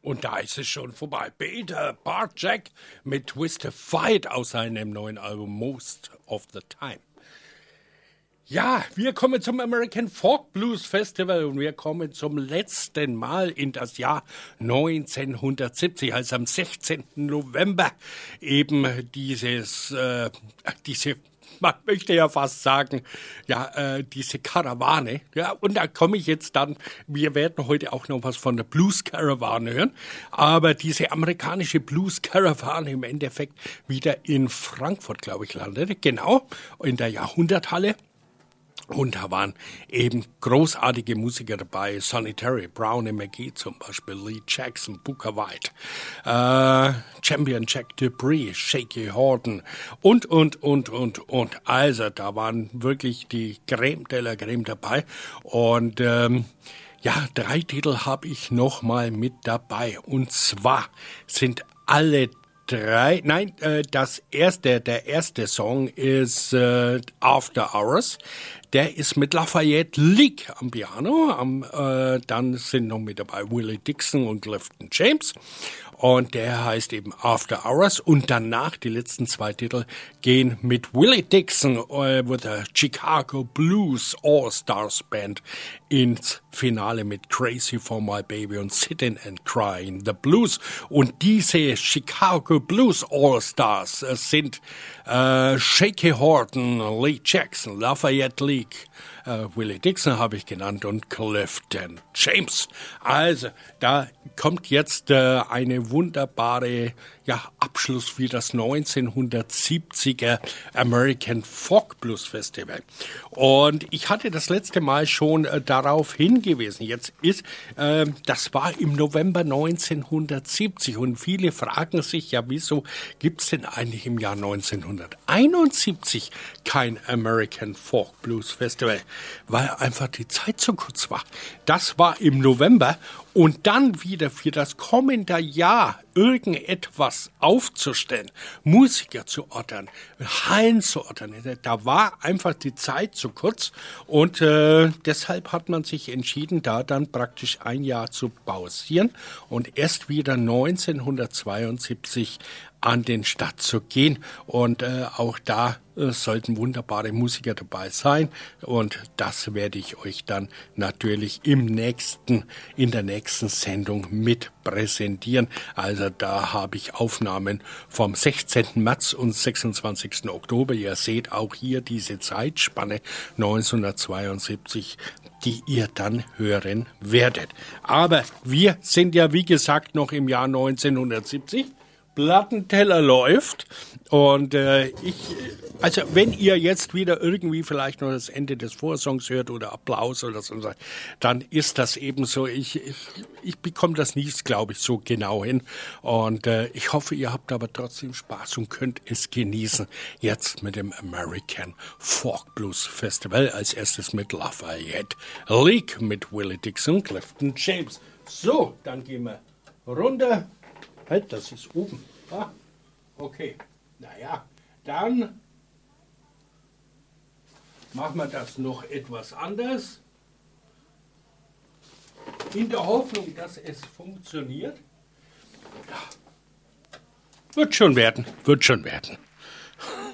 Und da ist es schon vorbei. Peter Bartjack mit Twisted Fight aus seinem neuen Album Most of the Time. Ja, wir kommen zum American Folk Blues Festival und wir kommen zum letzten Mal in das Jahr 1970, als am 16. November eben man möchte ja fast sagen, diese Karawane. Ja, und da komme ich jetzt dann, wir werden heute auch noch was von der Blues Karawane hören, aber diese amerikanische Blues Karawane im Endeffekt wieder in Frankfurt, glaube ich, landete, genau, in der Jahrhunderthalle. Und da waren eben großartige Musiker dabei, Sonny Terry, Brownie McGhee zum Beispiel, Lee Jackson, Booker White, Champion Jack Dupree, Shaky Horton und. Also da waren wirklich die Crème de la Crème dabei. Und 3 Titel habe ich noch mal mit dabei. Und zwar sind alle der erste Song ist After Hours. Der ist mit Lafayette Leak am Piano. Dann sind noch mit dabei Willie Dixon und Clifton James. Und der heißt eben After Hours. Und danach, die letzten 2 Titel, gehen mit Willie Dixon with der Chicago Blues All-Stars Band ins Finale mit Crazy for My Baby und Sittin' and Crying the Blues. Und diese Chicago Blues All-Stars sind Shaky Horton, Lee Jackson, Lafayette Leak, Willie Dixon habe ich genannt und Clifton James. Also, da kommt jetzt eine wunderbare Abschluss für das 1970er American Folk Blues Festival. Und ich hatte das letzte Mal schon darauf hingewiesen. Jetzt das war im November 1970 und viele fragen sich wieso gibt's denn eigentlich im Jahr 1971 kein American Folk Blues Festival? Weil einfach die Zeit zu kurz war. Das war im November und dann wieder für das kommende Jahr irgendetwas aufzustellen, Musiker zu ordern, Hallen zu ordern, da war einfach die Zeit zu kurz und deshalb hat man sich entschieden, da dann praktisch ein Jahr zu pausieren und erst wieder 1972 an den Start zu gehen und auch da sollten wunderbare Musiker dabei sein und das werde ich euch dann natürlich in der nächsten Sendung mit präsentieren. Also da habe ich Aufnahmen vom 16. März und 26. Oktober. Ihr seht auch hier diese Zeitspanne 1972, die ihr dann hören werdet. Aber wir sind ja wie gesagt noch im Jahr 1970. Plattenteller läuft und wenn ihr jetzt wieder irgendwie vielleicht noch das Ende des Vorsongs hört oder Applaus oder so, dann ist das eben so, ich bekomme das nicht, glaube ich, so genau hin und ich hoffe, ihr habt aber trotzdem Spaß und könnt es genießen, jetzt mit dem American Folk Blues Festival, als erstes mit Lafayette Leak, mit Willie Dixon, Clifton James. So, dann gehen wir runter. Halt, das ist oben. Ah, okay. Naja, dann machen wir das noch etwas anders. In der Hoffnung, dass es funktioniert. Ja. Wird schon werden.